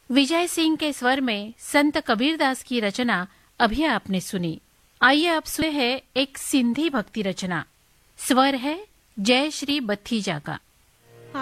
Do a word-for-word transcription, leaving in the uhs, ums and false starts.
विजय सिंह के स्वर में संत कबीरदास की रचना अभी आपने सुनी। आइए अब सुने है एक सिंधी भक्ति रचना। स्वर है जय श्री बत्थीजा का।